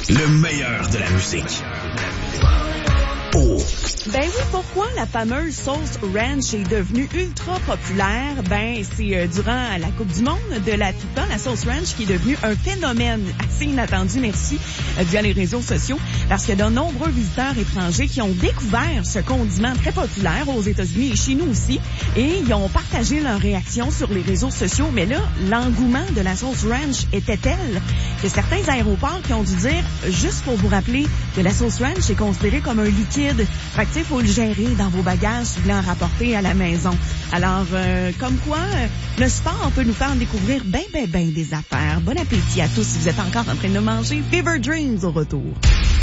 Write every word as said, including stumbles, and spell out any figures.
Le meilleur de la musique. Oh. Ben oui, pourquoi la fameuse sauce ranch est devenue ultra populaire? Ben, c'est euh, durant la Coupe du Monde de la FIFA, la sauce ranch qui est devenue un phénomène assez inattendu, merci, euh, via les réseaux sociaux, parce que de nombreux visiteurs étrangers qui ont découvert ce condiment très populaire aux États-Unis et chez nous aussi, et ils ont partagé leurs réactions sur les réseaux sociaux. Mais là, l'engouement de la sauce ranch était tel que certains aéroports qui ont dû dire, juste pour vous rappeler que la sauce ranch est considérée comme un liquide, fait que il faut le gérer dans vos bagages si vous voulez en rapporter à la maison. Alors, euh, comme quoi, euh, le sport peut nous faire découvrir ben, ben, ben des affaires. Bon appétit à tous si vous êtes encore en train de manger. Fever Dreams au retour.